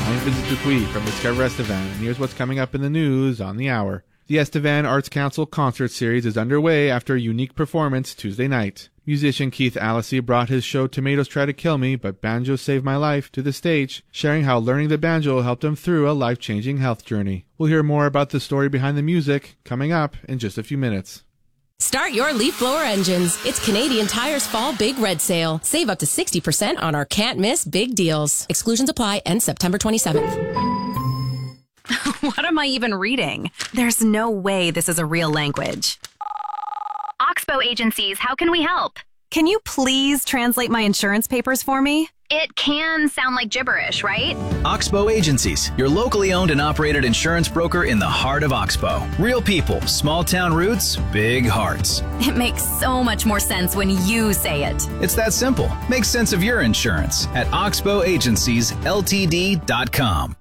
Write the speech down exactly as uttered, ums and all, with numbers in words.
I'm Vincent Dupuy from Discover Estevan, and here's what's coming up in the news on the hour. The Estevan Arts Council concert series is underway after a unique performance Tuesday night. Musician Keith Alessi brought his show Tomatoes Try to Kill Me, But Banjo Saved My Life to the stage, sharing how learning the banjo helped him through a life-changing health journey. We'll hear more about the story behind the music coming up in just a few minutes. Start your leaf blower engines. It's Canadian Tire's Fall Big Red Sale. Save up to sixty percent on our can't-miss big deals. Exclusions apply, ends September twenty-seventh. What am I even reading? There's no way this is a real language. Oxbow Agencies, how can we help? Can you please translate my insurance papers for me? It can sound like gibberish, right? Oxbow Agencies, your locally owned and operated insurance broker in the heart of Oxbow. Real people, small town roots, big hearts. It makes so much more sense when you say it. It's that simple. Make sense of your insurance at oxbow agencies l t d dot com.